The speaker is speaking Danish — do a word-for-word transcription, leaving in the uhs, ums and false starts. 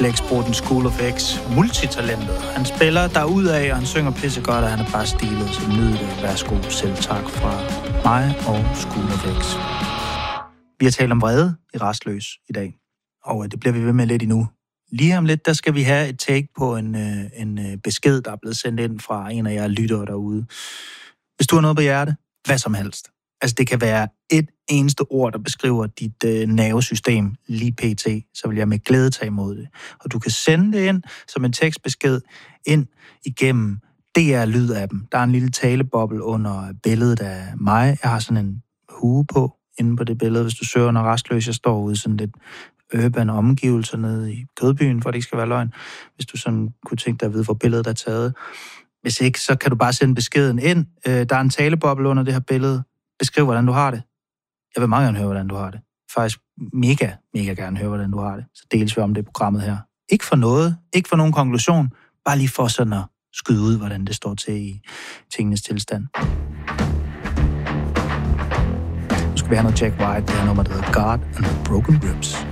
blæksprutten School of X, multitalentet. Han spiller derudad, og han synger pissegodt, og han er bare stilet, så nyd det. Værsgo, selv tak fra mig og School of X. Vi har talt om vrede i Rastløs i dag, og det bliver vi ved med lidt endnu. Lige om lidt, der skal vi have et take på en, en besked, der er blevet sendt ind fra en af jer lyttere derude. Hvis du har noget på hjerte, hvad som helst. Altså, det kan være et eneste ord, der beskriver dit øh, nervesystem lige pt., så vil jeg med glæde tage imod det. Og du kan sende det ind som en tekstbesked ind igennem D R-lyd-appen. Der er en lille taleboble under billedet af mig. Jeg har sådan en hue på inde på det billede. Hvis du søger under Rastløs, jeg står ude sådan lidt urban omgivelser nede i Kødbyen, for at det ikke skal være løgn. Hvis du sådan kunne tænke dig at vide, hvor billedet er taget. Hvis ikke, så kan du bare sende beskeden ind. Øh, der er en taleboble under det her billede. Beskriv, hvordan du har det. Jeg vil meget gerne høre, hvordan du har det. Faktisk mega, mega gerne høre, hvordan du har det. Så deles vi om det programmet her. Ikke for noget, ikke for nogen konklusion, bare lige for sådan at skyde ud, hvordan det står til i tingenes tilstand. Nu skal vi have noget Jack White, det her nummer, der hedder God and the Broken Ribs.